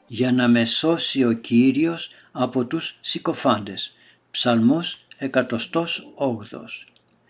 για να με σώσει ο Κύριος από τους συκοφάντες. Ψαλμός 108.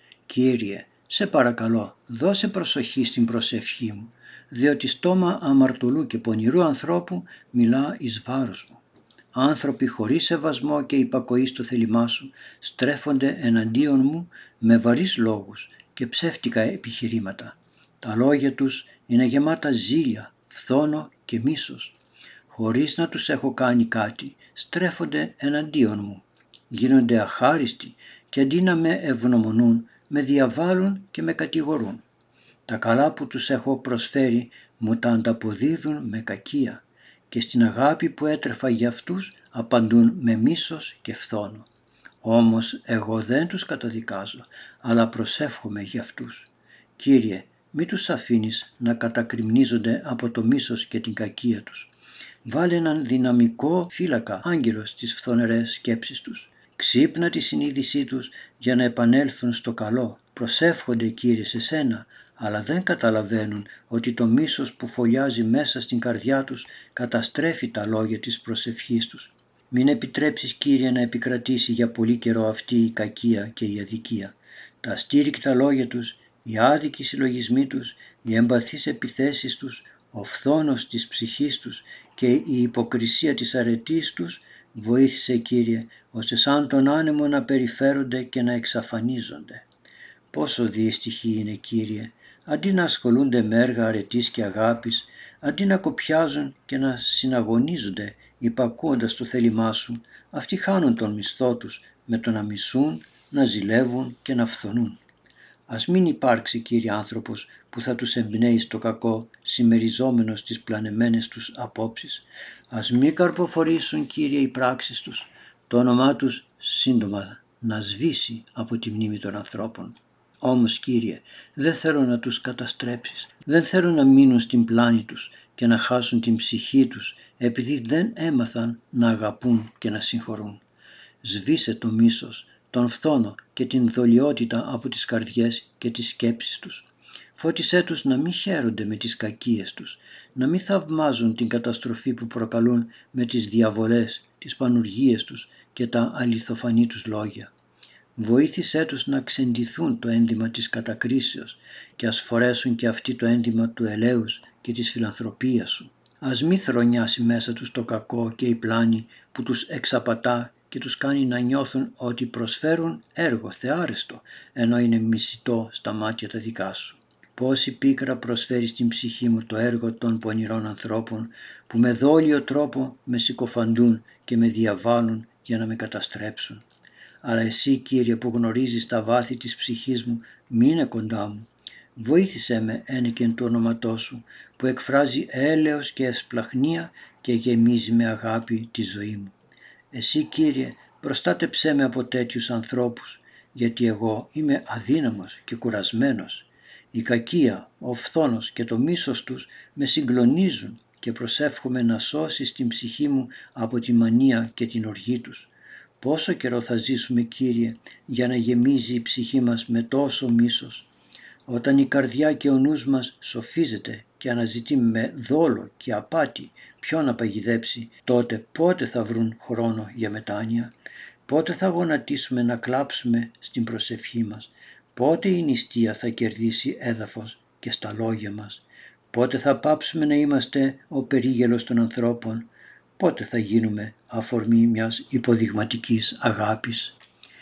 Κύριε, σε παρακαλώ, δώσε προσοχή στην προσευχή μου, διότι στόμα αμαρτωλού και πονηρού ανθρώπου μιλά εις βάρος μου. Άνθρωποι χωρίς σεβασμό και υπακοή στο θέλημά σου στρέφονται εναντίον μου με βαρύς λόγους και ψεύτικα επιχειρήματα. Τα λόγια τους είναι γεμάτα ζήλια, φθόνο και μίσος. Χωρίς να τους έχω κάνει κάτι, στρέφονται εναντίον μου. Γίνονται αχάριστοι και αντί να με ευγνωμονούν, με διαβάλλουν και με κατηγορούν. Τα καλά που τους έχω προσφέρει μου τα ανταποδίδουν με κακία και στην αγάπη που έτρεφα για αυτούς απαντούν με μίσος και φθόνο. Όμως εγώ δεν τους καταδικάζω, αλλά προσεύχομαι για αυτούς. Κύριε, μη τους αφήνεις να κατακριμνίζονται από το μίσος και την κακία τους. Βάλε έναν δυναμικό φύλακα άγγελο στις φθονερές σκέψεις τους. Ξύπνα τη συνείδησή τους για να επανέλθουν στο καλό. Προσεύχονται, Κύριε, σε σένα, αλλά δεν καταλαβαίνουν ότι το μίσος που φωλιάζει μέσα στην καρδιά τους καταστρέφει τα λόγια της προσευχής τους. Μην επιτρέψεις, Κύριε, να επικρατήσει για πολύ καιρό αυτή η κακία και η αδικία. Τα αστήρικτα λόγια τους, οι άδικοι συλλογισμοί τους, οι εμπαθείς επιθέσεις τους, ο φθόνος της ψυχής τους και η υποκρισία της αρετής τους, βοήθησε, Κύριε, ώστε σαν τον άνεμο να περιφέρονται και να εξαφανίζονται. Πόσο δύστιχοι είναι, Κύριε, αντί να ασχολούνται με έργα αρετής και αγάπης, αντί να κοπιάζουν και να συναγωνίζονται υπακούοντας το θέλημά σου, αυτοί χάνουν τον μισθό τους με το να μισούν, να ζηλεύουν και να φθονούν. Ας μην υπάρξει, Κύριε, άνθρωπος που θα τους εμπνέει στο κακό, συμμεριζόμενος τις πλανεμένες τους απόψεις. Ας μην καρποφορήσουν, Κύριε, οι πράξεις τους, το όνομά τους σύντομα να σβήσει από τη μνήμη των ανθρώπων. Όμως, Κύριε, δεν θέλω να τους καταστρέψεις, δεν θέλω να μείνουν στην πλάνη τους και να χάσουν την ψυχή τους επειδή δεν έμαθαν να αγαπούν και να συγχωρούν. Σβήσε το μίσος, τον φθόνο και την δολιότητα από τις καρδιές και τις σκέψεις τους. Φώτισέ τους να μην χαίρονται με τις κακίες τους, να μην θαυμάζουν την καταστροφή που προκαλούν με τις διαβολές, τις πανουργίες τους και τα αληθοφανή τους λόγια. Βοήθησέ τους να ξεντηθούν το ένδυμα της κατακρίσεως και ας φορέσουν και αυτοί το ένδυμα του ελέους και της φιλανθρωπίας σου. Ας μη θρονιάσει μέσα τους το κακό και η πλάνη που τους εξαπατά και τους κάνει να νιώθουν ότι προσφέρουν έργο θεάρεστο, ενώ είναι μισητό στα μάτια τα δικά σου. Πόση πίκρα προσφέρει στην ψυχή μου το έργο των πονηρών ανθρώπων που με δόλιο τρόπο με συκοφαντούν και με διαβάλλουν για να με καταστρέψουν. Αλλά εσύ, Κύριε, που γνωρίζεις τα βάθη της ψυχής μου, μείνε κοντά μου. Βοήθησέ με ένικεν του ονόματός σου, που εκφράζει έλεος και εσπλαχνία και γεμίζει με αγάπη τη ζωή μου. Εσύ, Κύριε, προστάτεψέ με από τέτοιους ανθρώπους, γιατί εγώ είμαι αδύναμος και κουρασμένος. Η κακία, ο φθόνος και το μίσος τους με συγκλονίζουν και προσεύχομαι να σώσεις την ψυχή μου από τη μανία και την οργή τους. Πόσο καιρό θα ζήσουμε, Κύριε, για να γεμίζει η ψυχή μας με τόσο μίσος? Όταν η καρδιά και ο νους μας σοφίζεται και αναζητεί με δόλο και απάτη ποιον να παγιδέψει, τότε πότε θα βρουν χρόνο για μετάνοια? Πότε θα γονατίσουμε να κλάψουμε στην προσευχή μας? Πότε η νηστεία θα κερδίσει έδαφος και στα λόγια μας? Πότε θα πάψουμε να είμαστε ο περίγελος των ανθρώπων? Πότε θα γίνουμε αφορμή μιας υποδειγματικής αγάπης?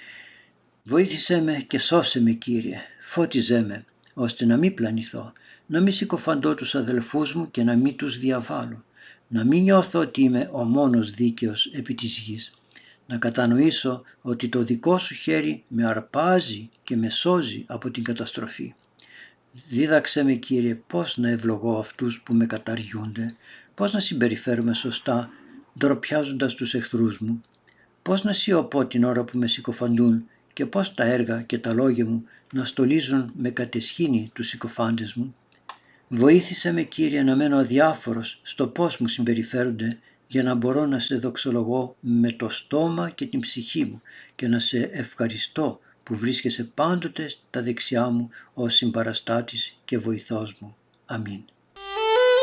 Βοήθησέ με και σώσε με, Κύριε, φώτιζέ με, ώστε να μην πλανηθώ, να μην συκοφαντώ τους αδελφούς μου και να μην τους διαβάλω, να μην νιώθω ότι είμαι ο μόνος δίκαιος επί της γης, να κατανοήσω ότι το δικό σου χέρι με αρπάζει και με σώζει από την καταστροφή. Δίδαξέ με, Κύριε, πώς να ευλογώ αυτούς που με καταργούνται, πώς να συμπεριφέρομαι σωστά, ντροπιάζοντας τους εχθρούς μου, πώς να σιωπώ την ώρα που με συκοφαντούν και πώς τα έργα και τα λόγια μου να στολίζουν με κατεσχήνη τους συκοφάντες μου. Βοήθησε με, Κύριε, να μένω αδιάφορος στο πώς μου συμπεριφέρονται, για να μπορώ να σε δοξολογώ με το στόμα και την ψυχή μου και να σε ευχαριστώ που βρίσκεσαι πάντοτε στα δεξιά μου ως συμπαραστάτης και βοηθός μου. Αμήν.